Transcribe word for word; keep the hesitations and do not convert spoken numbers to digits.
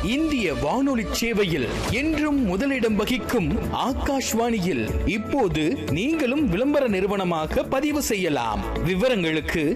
இந்திய வானொலி சேவையில் என்றும் முதலிடம் வகிக்கும் ஆகாஷ்வாணியில் இப்போது நீங்களும் விளம்பர நிறுவனமாக பதிவு செய்யலாம். விவரங்களுக்கு